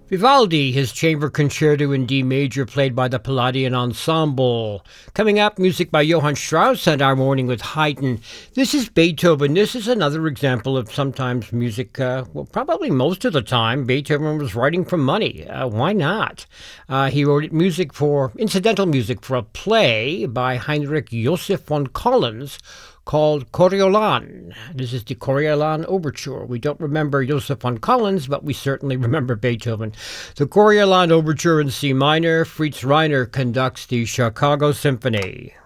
Vivaldi, his Chamber Concerto in D major, played by the Palladian Ensemble. Coming up, music by Johann Strauss and our morning with Haydn. This is Beethoven. This is another example of sometimes music, probably most of the time, Beethoven was writing for money. Why not? He wrote incidental music for a play by Heinrich Joseph von Collins, called Coriolan. This is the Coriolan Overture. We don't remember Joseph von Collins, but we certainly remember Beethoven. The Coriolan Overture in C minor, Fritz Reiner conducts the Chicago Symphony.